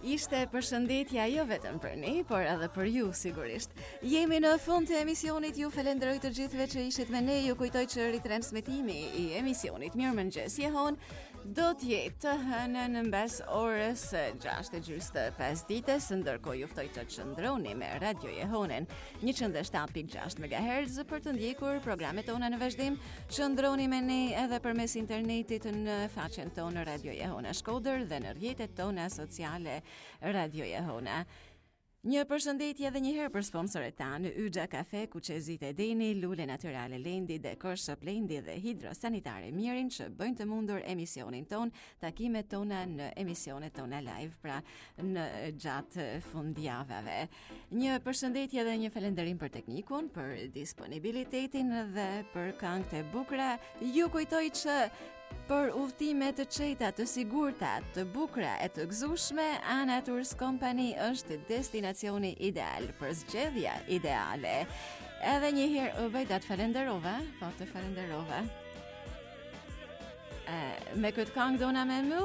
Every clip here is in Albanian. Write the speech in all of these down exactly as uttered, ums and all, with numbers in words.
Ishte përshëndetja jo vetëm për ne, por edhe për ju sigurisht. Jemi në fund të emisionit, ju falenderoj të gjithëve që ishit me ne, ju kujtoj që ritransmetimi i emisionit Mirëmëngjes Jehon do të jetë të hënën mbas orës gjashtë e gjys të pasdites, ndërkohë ju ftoj të qëndroni me Radio Jehonen njëqind e shtatë pikë gjashtë megahertz për të ndjekur programet tona në vazhdim. Qëndroni me ne edhe përmes internetit në faqen tonë Radio Jehona Shkodër dhe në rrjetet tona sociale Radio Jehona. Një përshëndetje edhe një herë për sponsorët tanë, Yxha Kafe, Kuqezit e Deni, Lule Naturale Lendi, Dekor Shop Lendi dhe Hidro Sanitare Mirin që bëjnë të mundur emisionin ton, takimet tona në emisionet tona live, pra në gjatë fundjavave. Një përshëndetje edhe një falënderim për teknikun, për disponibilitetin dhe për këngët e bukura. Ju kujtoj që për udhëtime të qeta, të sigurta, të bukura e të gëzueshme, Ana Tours Company është destinacioni ideal për zgjedhja ideale. Edhe një herë u bëj ta të falenderova, po të falenderova. E, me këtë këngë dona me mbyll?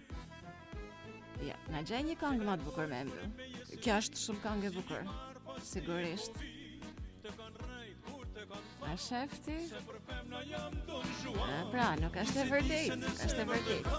Ja, na gjej një këngë më të bukur me mbyll. Kjo është shumë këngë e bukur, sigurisht. A shefti? A, pra, nuk është e vërtet, është e vërtet.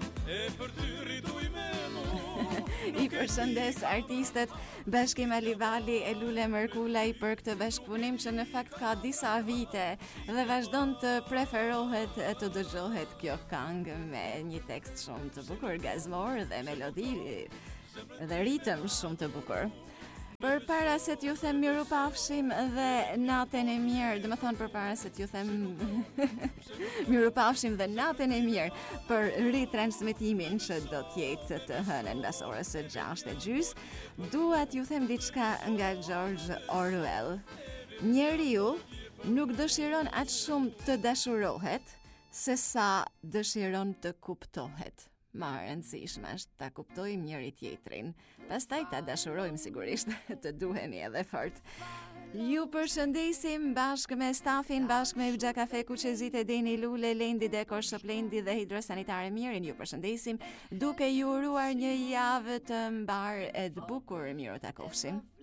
I përshëndes artistët Bashkim Alivali e Lule Mërkulaj për këtë bashkëpunim që në fakt ka disa vite dhe vazhdon të preferohet të dëgjohet kjo këngë me një tekst shumë të bukur, gazmor dhe melodi dhe ritëm shumë të bukur. Për para se t'ju them miru pafshim dhe natën e mirë, dhe më thonë për para se t'ju them miru pafshim dhe natën e mirë për ritransmetimin që do t'jetë të hënën mbas orës së gjashtë e gjys, dua t'ju them diçka nga George Orwell. Njeriu nuk dëshiron aq shumë të dashurohet, se sa dëshiron të kuptohet. Ma rëndësishme është ta kuptojmë njëri tjetrin, pastaj ta dashurojmë sigurisht, të duhemi edhe fort. Ju përshëndesim bashkë me stafin, bashkë me Yxha Kafe, Kuqezit e Deni, Lule, Lendi, Dekor Shop Lendi dhe Hidro Sanitare Mirin. Ju përshëndesim duke ju uruar një javë të mbar e të bukur. Miru takofshim.